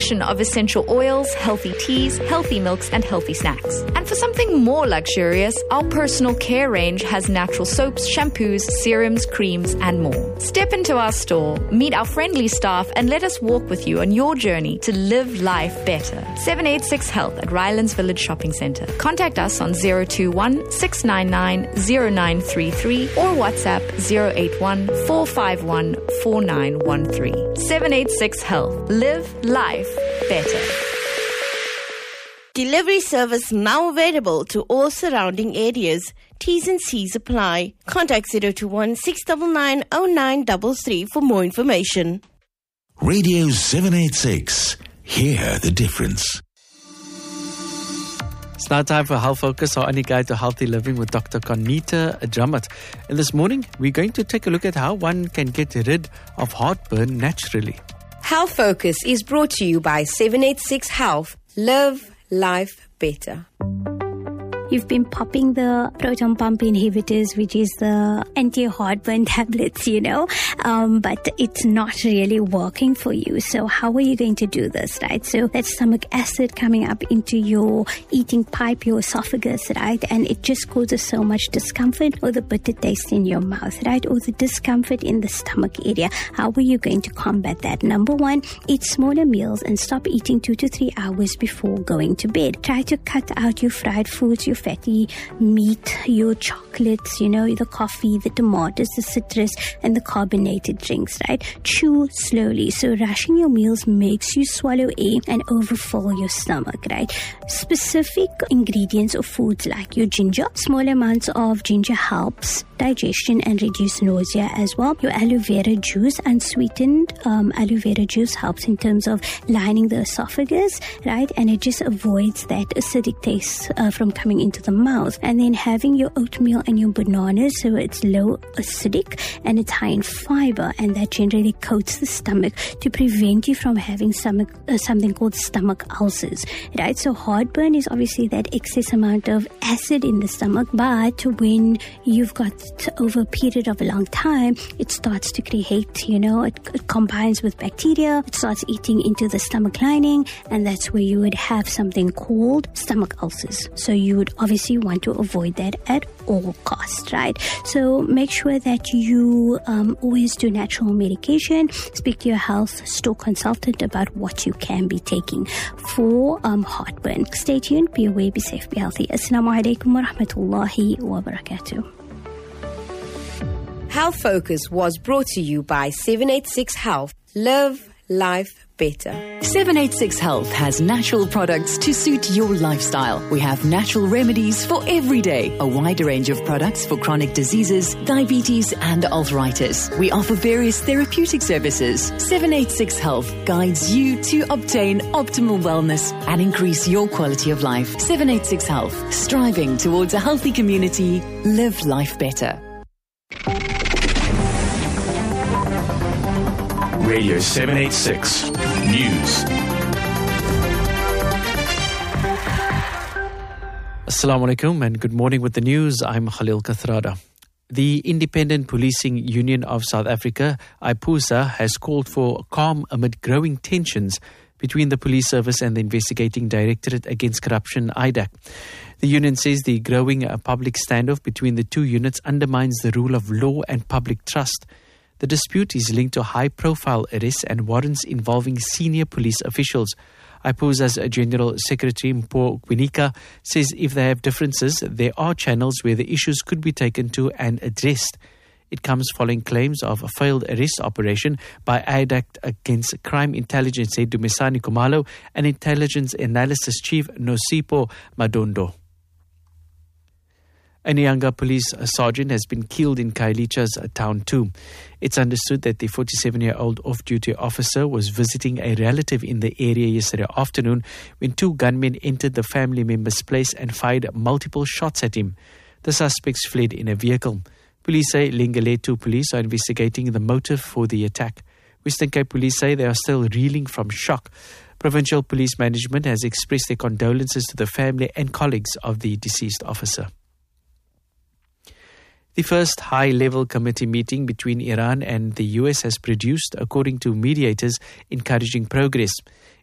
selection of essential oils, healthy teas, healthy milks, and healthy snacks. And for something more luxurious, our personal care range has natural soaps, shampoos, serums, creams, and more. Step into our store, meet our friendly staff, and let us walk with you on your journey to live life better. 786 Health at Rylands Village Shopping Centre. Contact us on 021 699 0933 or WhatsApp 081 451 4913. 786 Health. Live life better. Delivery service now available to all surrounding areas. T's and C's apply. Contact 021 699 0933 for more information. Radio 786. Hear the difference. It's now time for Health Focus, our only guide to healthy living with Dr. Conita Dramat. And this morning, we're going to take a look at how one can get rid of heartburn naturally. Health Focus is brought to you by 786 Health. Live life better. You've been popping the proton pump inhibitors, which is the anti-heartburn tablets, but it's not really working for you. So how are you going to do this, right? So that's stomach acid coming up into your eating pipe, your esophagus, right? And it just causes so much discomfort or the bitter taste in your mouth, right? Or the discomfort in the stomach area. How are you going to combat that? Number one, eat smaller meals and stop eating 2 to 3 hours before going to bed. Try to cut out your fried foods, your fatty meat, your chocolates, the coffee, the tomatoes, the citrus, and the carbonated drinks, right? Chew slowly. So rushing your meals makes you swallow air and overfill your stomach, right? Specific ingredients of foods like your ginger. Small amounts of ginger helps digestion and reduce nausea as well. Your aloe vera juice, unsweetened aloe vera juice helps in terms of lining the esophagus, right? And it just avoids that acidic taste from coming into the mouth. And then having your oatmeal and your bananas, so it's low acidic and it's high in fiber, and that generally coats the stomach to prevent you from having something called stomach ulcers, right? So heartburn is obviously that excess amount of acid in the stomach, but when you've got over a period of a long time, it starts to create, it combines with bacteria, it starts eating into the stomach lining, and that's where you would have something called stomach ulcers. So you would obviously want to avoid that at all costs, right? So make sure that you always do natural medication. Speak to your health store consultant about what you can be taking for heartburn. Stay tuned, be aware, be safe, be healthy. Assalamu alaikum wa rahmatullahi wa barakatuh. Health Focus was brought to you by 786 Health. Live life better. 786 Health has natural products to suit your lifestyle. We have natural remedies for every day, a wide range of products for chronic diseases, diabetes and arthritis. We offer various therapeutic services. 786 Health guides you to obtain optimal wellness and increase your quality of life. 786 Health, striving towards a healthy community. Live life better. Radio 786 News. Assalamu alaikum and good morning with the news. I'm Khalil Kathrada. The Independent Policing Union of South Africa, IPUSA, has called for calm amid growing tensions between the police service and the Investigating Directorate Against Corruption, IDAC. The union says the growing public standoff between the two units undermines the rule of law and public trust. The dispute is linked to high-profile arrests and warrants involving senior police officials. IPUSA's General Secretary Mpho Kwinika says if they have differences, there are channels where the issues could be taken to and addressed. It comes following claims of a failed arrest operation by IDAC against crime intelligence head Dumisani Khumalo and intelligence analysis chief Nosipho Madondo. A Nyanga police sergeant has been killed in Khayelitsha's Town 2. It's understood that the 47-year-old off-duty officer was visiting a relative in the area yesterday afternoon when two gunmen entered the family member's place and fired multiple shots at him. The suspects fled in a vehicle. Police say Lingaletu police are investigating the motive for the attack. Western Cape police say they are still reeling from shock. Provincial police management has expressed their condolences to the family and colleagues of the deceased officer. The first high-level committee meeting between Iran and the US has produced, according to mediators, encouraging progress.